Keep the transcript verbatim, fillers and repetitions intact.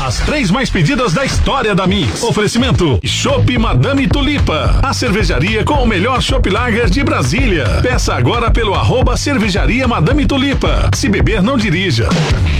As três mais pedidas da história da Mix. Oferecimento Chopp Madame Tulipa, a cervejaria com o melhor Chopp Lager de Brasília. Peça agora pelo arroba cervejaria Madame Tulipa. Se beber, não dirija.